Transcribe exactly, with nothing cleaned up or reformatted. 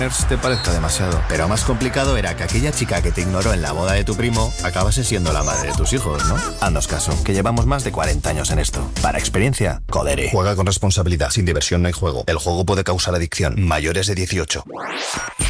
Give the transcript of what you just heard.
te parezca demasiado. Pero más complicado era que aquella chica que te ignoró en la boda de tu primo acabase siendo la madre de tus hijos, ¿no? Haznos caso, que llevamos más de cuarenta años en esto. Para experiencia, Codere. Juega con responsabilidad. Sin diversión no hay juego. El juego puede causar adicción. Mayores de dieciocho.